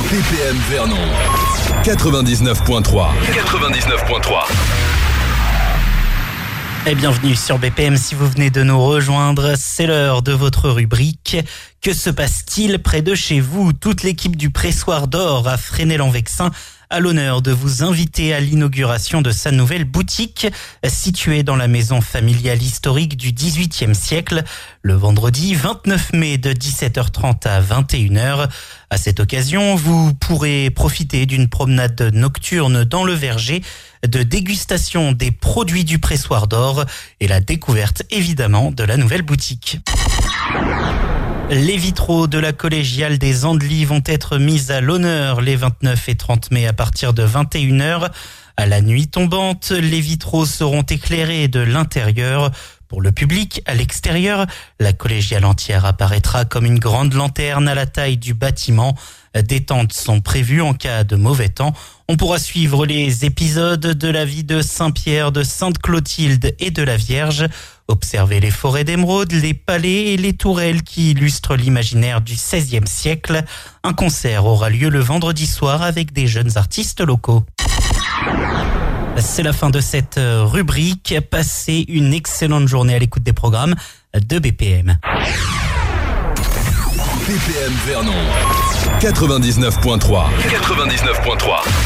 BPM Vernon 99.3. Et bienvenue sur BPM si vous venez de nous rejoindre, c'est l'heure de votre rubrique. Que se passe-t-il près de chez vous? Toute l'équipe du Pressoir d'Or à Fresnay-en-Vexin a l'honneur de vous inviter à l'inauguration de sa nouvelle boutique située dans la maison familiale historique du XVIIIe siècle le vendredi 29 mai de 17h30 à 21h. À cette occasion, vous pourrez profiter d'une promenade nocturne dans le verger, de dégustation des produits du Pressoir d'Or et la découverte évidemment de la nouvelle boutique. Les vitraux de la collégiale des Andelys vont être mis à l'honneur les 29 et 30 mai à partir de 21h. À la nuit tombante, les vitraux seront éclairés de l'intérieur. Pour le public, à l'extérieur, la collégiale entière apparaîtra comme une grande lanterne à la taille du bâtiment. Des tentes sont prévues en cas de mauvais temps. On pourra suivre les épisodes de la vie de Saint-Pierre, de Sainte-Clotilde et de la Vierge. Observer les forêts d'émeraude, les palais et les tourelles qui illustrent l'imaginaire du XVIe siècle. Un concert aura lieu le vendredi soir avec des jeunes artistes locaux. C'est la fin de cette rubrique. Passez une excellente journée à l'écoute des programmes de BPM. BPM Vernon 99.3.